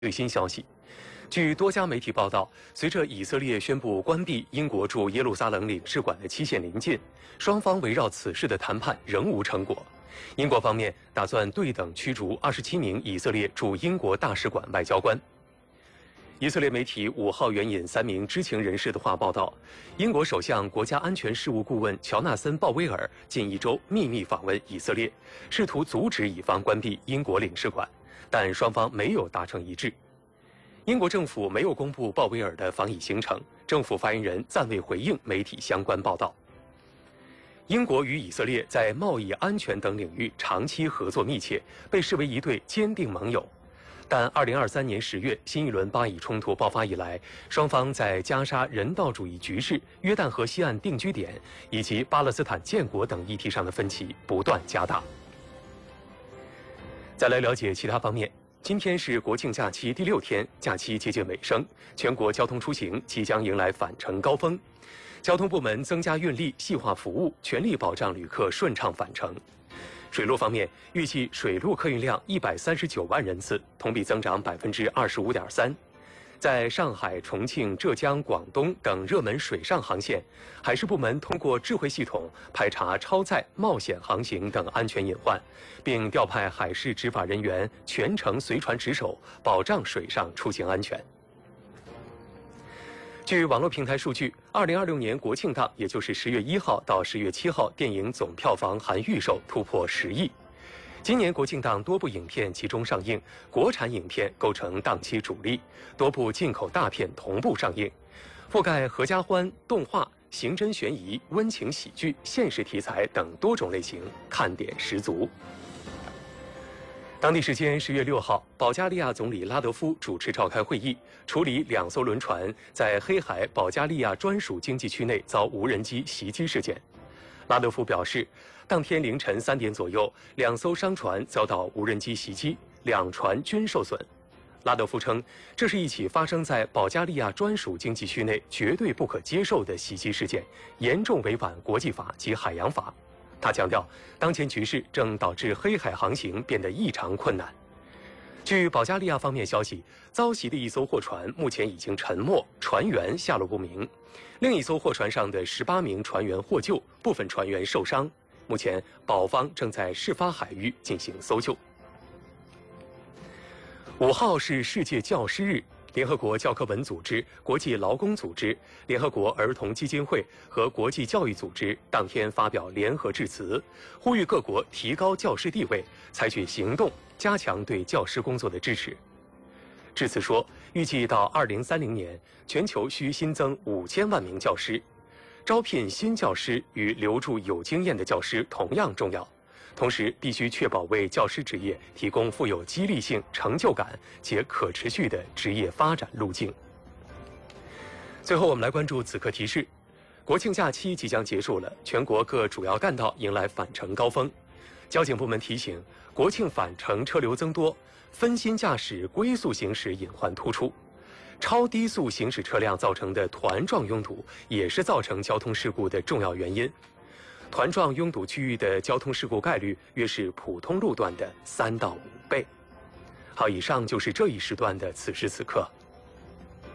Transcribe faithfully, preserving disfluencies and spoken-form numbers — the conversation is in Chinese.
最新消息，据多家媒体报道，随着以色列宣布关闭英国驻耶路撒冷领事馆的期限临近，双方围绕此事的谈判仍无成果。英国方面打算对等驱逐二十七名以色列驻英国大使馆外交官。以色列媒体五号援引三名知情人士的话报道，英国首相国家安全事务顾问乔纳森·鲍威尔近一周秘密访问以色列，试图阻止以方关闭英国领事馆，但双方没有达成一致。英国政府没有公布鲍威尔的访以行程，政府发言人暂未回应媒体相关报道。英国与以色列在贸易、安全等领域长期合作密切，被视为一对坚定盟友。但二零二三年十月新一轮巴以冲突爆发以来，双方在加沙人道主义局势、约旦河西岸定居点以及巴勒斯坦建国等议题上的分歧不断加大。再来了解其他方面。今天是国庆假期第六天，假期接近尾声，全国交通出行即将迎来返程高峰。交通部门增加运力，细化服务，全力保障旅客顺畅返程。水路方面，预计水路客运量一百三十九万人次，同比增长百分之二十五点三。在上海、重庆、浙江、广东等热门水上航线，海事部门通过智慧系统排查超载、冒险航行等安全隐患，并调派海事执法人员全程随船值守，保障水上出行安全。据网络平台数据，二零二六年国庆档，也就是十月一号到十月七号，电影总票房含预售突破十亿。今年国庆档多部影片集中上映，国产影片构成档期主力，多部进口大片同步上映，覆盖合家欢、动画、刑侦悬疑、温情喜剧、现实题材等多种类型，看点十足。当地时间十月六号，保加利亚总理拉德夫主持召开会议，处理两艘轮船在黑海保加利亚专属经济区内遭无人机袭击事件。拉德夫表示，当天凌晨三点左右，两艘商船遭到无人机袭击，两船均受损。拉德夫称，这是一起发生在保加利亚专属经济区内绝对不可接受的袭击事件，严重违反国际法及海洋法。他强调，当前局势正导致黑海航行变得异常困难。据保加利亚方面消息，遭袭的一艘货船目前已经沉没，船员下落不明。另一艘货船上的十八名船员获救，部分船员受伤。目前，保方正在事发海域进行搜救。五号是世界教师日，联合国教科文组织、国际劳工组织、联合国儿童基金会和国际教育组织当天发表联合致辞，呼吁各国提高教师地位，采取行动加强对教师工作的支持。致辞说，预计到二零三零年，全球需新增五千万名教师。招聘新教师与留住有经验的教师同样重要，同时必须确保为教师职业提供富有激励性、成就感且可持续的职业发展路径。最后，我们来关注此刻提示：国庆假期即将结束了，全国各主要干道迎来返程高峰。交警部门提醒，国庆返程车流增多，分心驾驶、龟速行驶隐患突出。超低速行驶车辆造成的团状拥堵，也是造成交通事故的重要原因。团状拥堵区域的交通事故概率约是普通路段的三到五倍。好，以上就是这一时段的此时此刻。